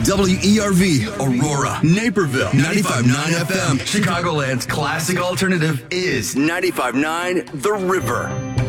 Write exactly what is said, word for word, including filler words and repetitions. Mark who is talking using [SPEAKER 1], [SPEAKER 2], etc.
[SPEAKER 1] W E R V, Aurora, Naperville, ninety-five point nine F M. Chicagoland's classic alternative is ninety-five point nine The River.